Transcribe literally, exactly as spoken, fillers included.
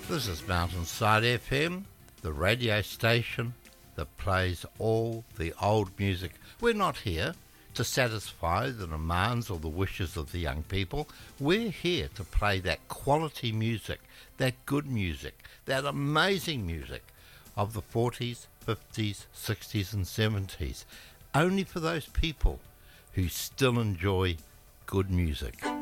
This is Mountainside F M, the radio station that plays all the old music. We're not here to satisfy the demands or the wishes of the young people. We're here to play that quality music, that good music, that amazing music of the forties, fifties, sixties and seventies, only for those people who still enjoy good music.